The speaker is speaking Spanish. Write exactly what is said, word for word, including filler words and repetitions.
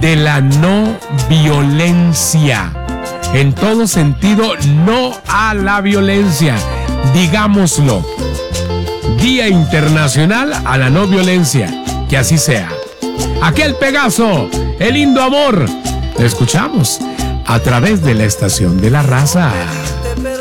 de la no violencia. En todo sentido, no a la violencia. Digámoslo. Día Internacional a la No Violencia. Que así sea. Aquel Pegaso, el lindo amor. Lo escuchamos a través de la Estación de la Raza.